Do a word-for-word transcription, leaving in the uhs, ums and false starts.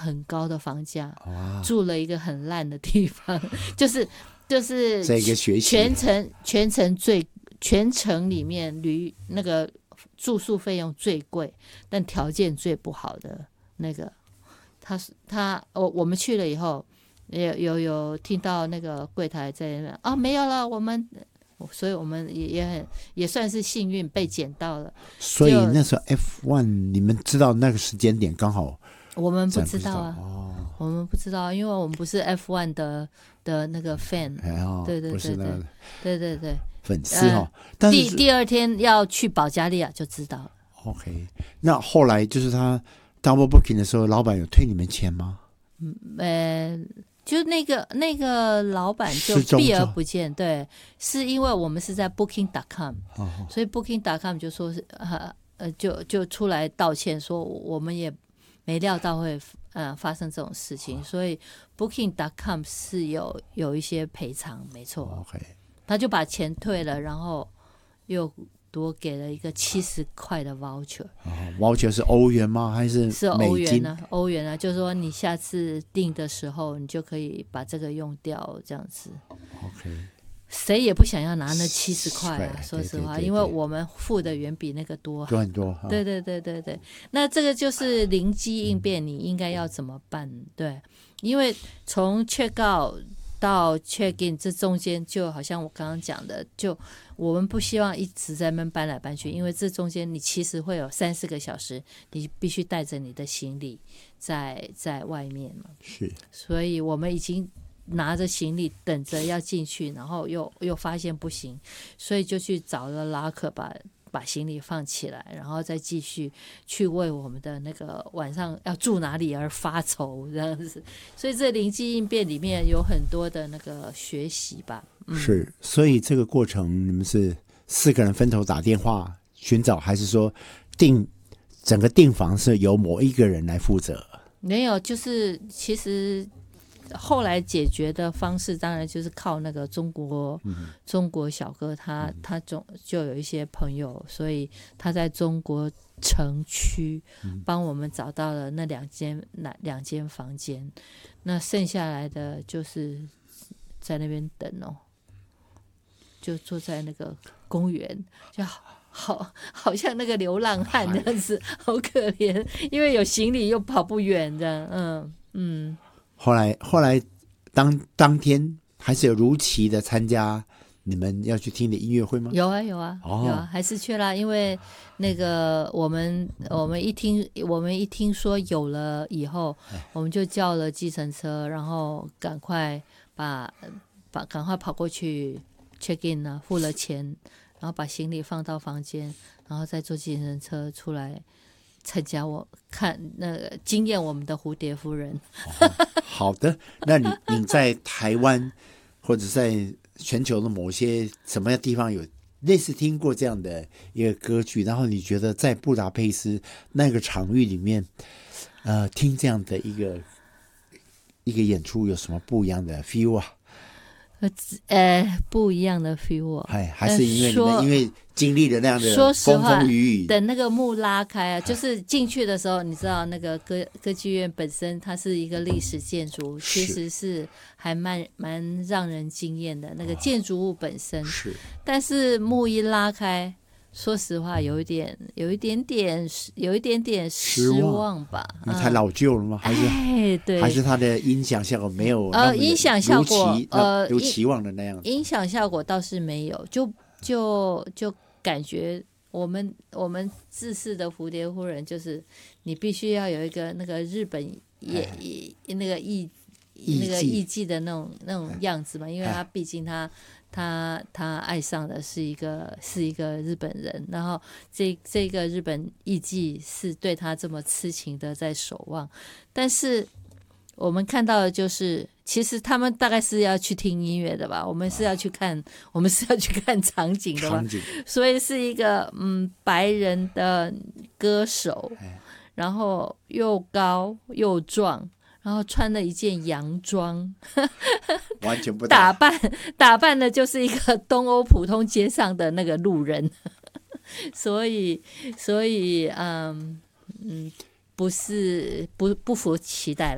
很高的房价，住了一个很烂的地方，就是就是这个学习全程全程最全程里面旅那个住宿费用最贵，但条件最不好的那个，他他我我们去了以后，有有有听到那个柜台在那边啊，没有了，我们。所以我们也也很也算是幸运被捡到了。 所以那时候 F 一 你们知道那个时间点刚好？ 我们不知道啊， 哦、 我们不知道，因为我们不是 F 一 的的那个 fan，、 哎哦、 对对对对对对对粉丝哦。呃、但是第第二天要去保加利亚就知道了。 OK， 那后来就是他 double booking 的时候，老板有退你们钱吗？ 嗯，呃。就那个那个老板就避而不见，对，是因为我们是在 booking dot com，、哦、所以 booking dot com 就说是呃呃就就出来道歉说我们也没料到会呃发生这种事情，哦、所以 booking dot com 是有有一些赔偿，没错。 OK， 他就把钱退了，然后又多给了一个七十块的 voucher、 哦、voucher 是欧元吗？还是美金？ 是欧元啊，欧元啊，就是说你下次订的时候，你就可以把这个用掉，这样子。 OK， 谁也不想要拿那七十块啊，说实话， 对对对对， 因为我们付的远比那个多， 多很多。 对对对对对，那这个就是灵机应变，你应该要怎么办？对，因为从 check out 到 check in 这中间，就好像我刚刚讲的，就我们不希望一直在那边搬来搬去，因为这中间你其实会有三四个小时，你必须带着你的行李在在外面嘛。 是， 所以我们已经拿着行李等着要进去，然后又又发现不行，所以就去找了拉克把把行李放起来，然后再继续去为我们的那个晚上要住哪里而发愁这样子。所以这灵机应变里面有很多的那个学习吧。嗯、 是，所以这个过程你们是四个人分头打电话寻找，还是说订整个订房是由某一个人来负责？ 没有，就是其实后来解决的方式当然就是靠那个中国、嗯、中国小哥他他总就有一些朋友，所以他在中国城区帮我们找到了那两间那两间房间，那剩下来的就是在那边等哦，就坐在那个公园，就好好像那个流浪汉这样子，好可怜，因为有行李又跑不远这样，嗯嗯。 后来后来当当天还是有如期的参加你们要去听的音乐会吗？ 有啊有啊、哦、有啊，还是去了，因为那个我们我们一听我们一听说有了以后，我们就叫了计程车，然后赶快把把赶快跑过去 check in 啊，付了钱，然后把行李放到房间，然后再坐计程车出来参加我看那个惊艳我们的蝴蝶夫人。 哦、好的，那你你在台湾或者在全球的某些什么地方有类似听过这样的一个歌剧，然后你觉得在布达佩斯那个场域里面，呃，听这样的一个一个演出有什么不一样的 feel 啊？ 呃，不一样的 feel 啊， 哎，还是因为你们因为经历了那样的风风雨雨， 等那个幕拉开啊，就是进去的时候，你知道那个歌歌剧院本身它是一个历史建筑，其实是还蛮蛮让人惊艳的那个建筑物本身， 是， 但是幕一拉开，说实话有一点有一点点有一点点失望吧， 因为太老旧了吗？还是、 哎、对， 还是它的音响效果没有呃音响效果呃如期望的那样子， 音响效果倒是没有，就就就感觉我们我们制式的蝴蝶夫人就是你必须要有一个那个日本也、哎、那个艺那个艺伎的那种那种样子嘛，因为他毕竟他他他爱上的是一个是一个日本人，然后这这个日本艺伎是对他这么痴情的在守望，但是我们看到的就是其实他们大概是要去听音乐的吧，我们是要去看我们是要去看场景的吧，所以是一个嗯白人的歌手，然后又高又壮，然后穿了一件洋装， 完全不打扮打扮的就是一个东欧普通街上的那个路人，所以所以嗯嗯不是不不符期待。